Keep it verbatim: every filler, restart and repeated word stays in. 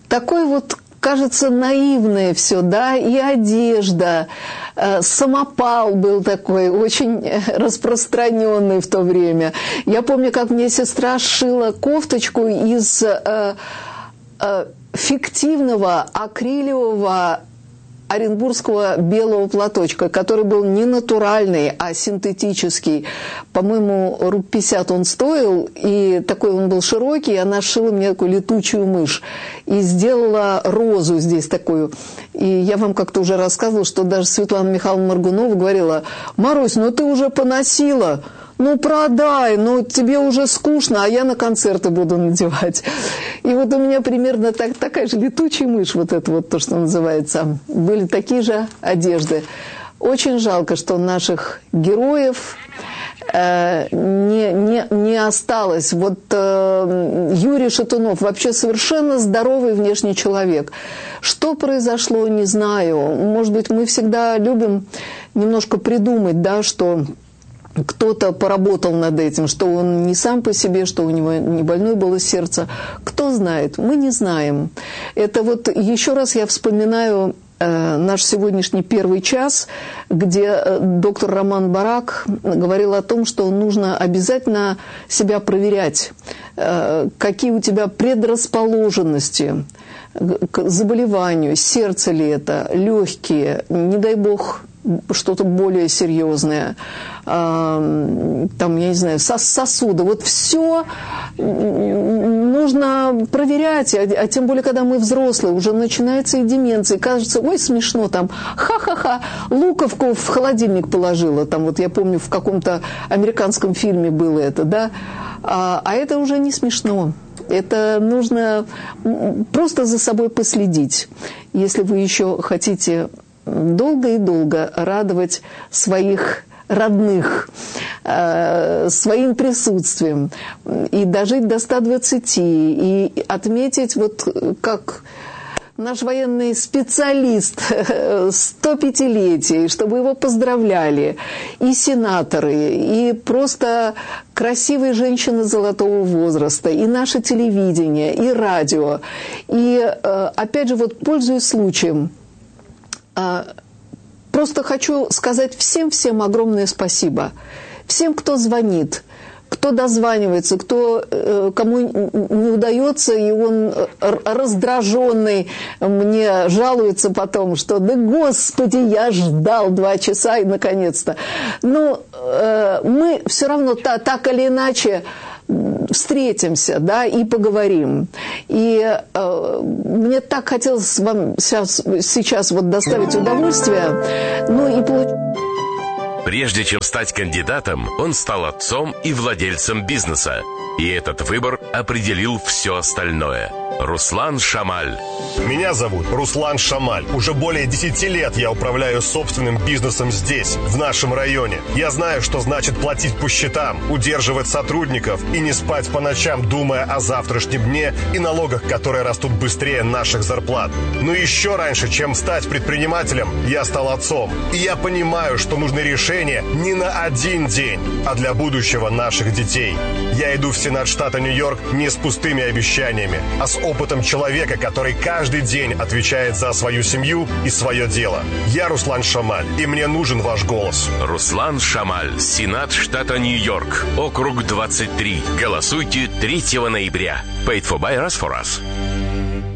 такой вот, кажется, наивное все, да, и одежда. Самопал был такой, очень распространенный в то время. Я помню, как мне сестра сшила кофточку из э, э, фиктивного акрилового оренбургского белого платочка, который был не натуральный, а синтетический. По-моему, рублей пятьдесят он стоил, и такой он был широкий, и она сшила мне такую летучую мышь. И сделала розу здесь такую. И я вам как-то уже рассказывала, что даже Светлана Михайловна Моргунова говорила: «Марусь, ну ты уже поносила, ну продай, ну тебе уже скучно, а я на концерты буду надевать». И вот у меня примерно так, такая же летучая мышь, вот это вот то, что называется. Были такие же одежды. Очень жалко, что наших героев э, не, не, не осталось. Вот э, Юрий Шатунов вообще совершенно здоровый внешний человек. Что произошло, не знаю. Может быть, мы всегда любим немножко придумать, да, что кто-то поработал над этим, что он не сам по себе, что у него не больное было сердце. Кто знает? Мы не знаем. Это вот еще раз я вспоминаю э, наш сегодняшний первый час, где э, доктор Роман Барак говорил о том, что нужно обязательно себя проверять, э, какие у тебя предрасположенности к заболеванию, сердце ли это, легкие, не дай бог, что-то более серьезное, там, я не знаю, сосуды. Вот все нужно проверять, а тем более, когда мы взрослые, уже начинается и деменция, кажется, ой, смешно, там, ха-ха-ха, луковку в холодильник положила, там, вот я помню, в каком-то американском фильме было это, да, а, а это уже не смешно. Это нужно просто за собой последить, если вы еще хотите долго и долго радовать своих родных э, своим присутствием и дожить до ста двадцати и отметить, вот как наш военный специалист, сто пятилетие, чтобы его поздравляли и сенаторы, и просто красивые женщины золотого возраста, и наше телевидение, и радио. И э, опять же, вот пользуясь случаем, просто хочу сказать всем-всем огромное спасибо. Всем, кто звонит, кто дозванивается, кто, кому не удается, и он раздраженный мне жалуется потом, что «да господи, я ждал два часа и наконец-то». Ну, мы все равно так или иначе встретимся, да, и поговорим. И э, мне так хотелось вам сейчас, сейчас вот доставить удовольствие, ну и получить. Прежде чем стать кандидатом, он стал отцом и владельцем бизнеса. И этот выбор определил все остальное. Руслан Шамаль. Меня зовут Руслан Шамаль. Уже более десяти лет я управляю собственным бизнесом здесь, в нашем районе. Я знаю, что значит платить по счетам, удерживать сотрудников и не спать по ночам, думая о завтрашнем дне и налогах, которые растут быстрее наших зарплат. Но еще раньше, чем стать предпринимателем, я стал отцом. И я понимаю, что нужны решения не на один день, а для будущего наших детей. Я иду в Сенат штата Нью-Йорк не с пустыми обещаниями, а с опытом человека, который каждый день отвечает за свою семью и свое дело. Я Руслан Шамаль, и мне нужен ваш голос. Руслан Шамаль, Сенат штата Нью-Йорк, округ двадцать три. Голосуйте третьего ноября. Paid for by us for us.